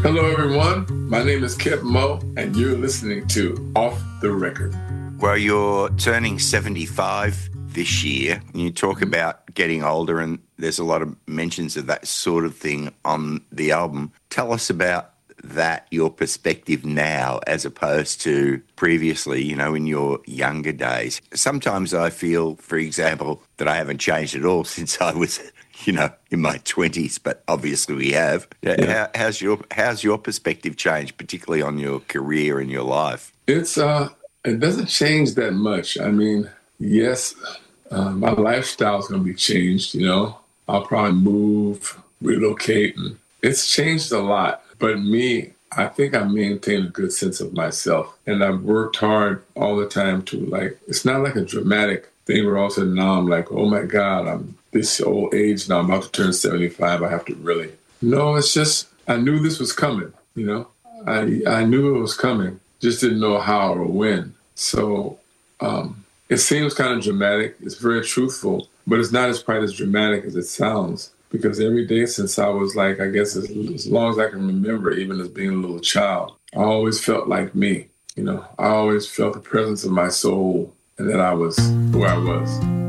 Hello, everyone. My name is Kip Moe, and you're listening to Off the Record. Well, you're turning 75 this year, and you talk about getting older, and there's a lot of mentions of that sort of thing on the album. Tell us about that, your perspective now as opposed to previously, you know, in your younger days. Sometimes I feel, for example, that I haven't changed at all since I was, you know, in my 20s, but obviously we have. Yeah. How's your perspective changed, particularly on your career and your life? It doesn't change that much. I mean, yes, my lifestyle is going to be changed, you know. I'll probably move, relocate, and it's changed a lot. But me, I think I maintain a good sense of myself. And I've worked hard all the time to, like, it's not like a dramatic thing where all of a sudden now I'm like, oh my God, I'm this old age now, I'm about to turn 75, I have to really. No, it's just, I knew this was coming, you know. I knew it was coming, just didn't know how or when. So it seems kind of dramatic. It's very truthful, but it's not as quite as dramatic as it sounds. Because every day since I was like, I guess as long as I can remember, even as being a little child, I always felt like me. You know, I always felt the presence of my soul and that I was who I was.